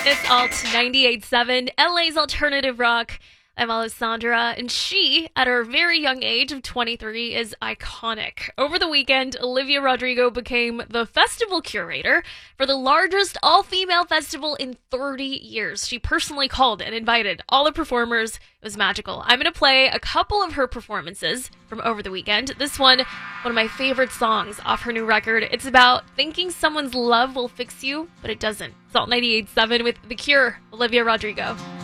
It's Alt 98.7, LA's alternative rock. I'm Alessandra, and she, at her very young age of 23, is iconic. Over the weekend, Olivia Rodrigo became the festival curator for the largest all-female festival in 30 years. She personally called and invited all the performers. It was magical. I'm going to play a couple of her performances from over the weekend. This one of my favorite songs off her new record. It's about thinking someone's love will fix you, but it doesn't. It's Alt 98.7 with The Cure, Olivia Rodrigo.